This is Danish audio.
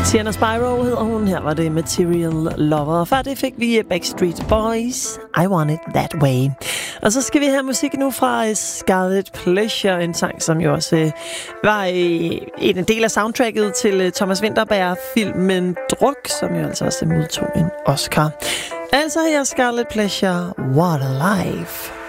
Sienna Spyro hedder hun. Her var det Material Lover. Og før det fik vi Backstreet Boys, I Want It That Way. Og så skal vi have musik nu fra Scarlet Pleasure, en sang, som jo også var en del af soundtracket til Thomas Vinterberg-filmen Druk, som jo altså også modtog en Oscar. Altså her Scarlet Pleasure, What a Life.